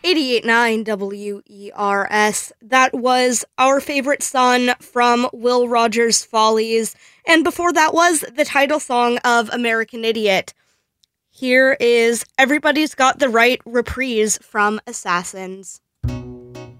88.9 WERS. That was Our Favorite Son from Will Rogers Follies. And before that was the title song of American Idiot. Here is Everybody's Got the Right reprise from Assassins.